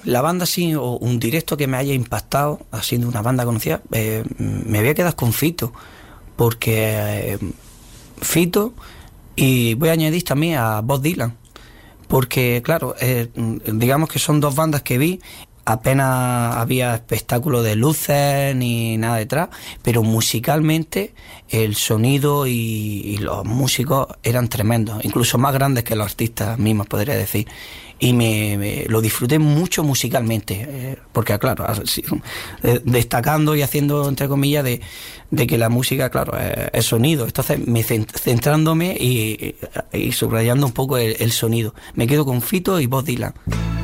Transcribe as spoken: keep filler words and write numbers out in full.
la banda sí, o un directo que me haya impactado, siendo una banda conocida, eh, me voy a quedar con Fito, porque eh, Fito, y voy a añadir también a Bob Dylan, porque claro, eh, digamos que son dos bandas que vi. Apenas había espectáculo de luces ni nada detrás, pero musicalmente el sonido y, y los músicos eran tremendos, incluso más grandes que los artistas mismos, podría decir. Y me, me lo disfruté mucho musicalmente, eh, porque claro, así, eh, destacando y haciendo entre comillas de, de que la música, claro, es, es sonido. Entonces, me centrándome y, y subrayando un poco el, el sonido. Me quedo con Fito y Bob Dylan.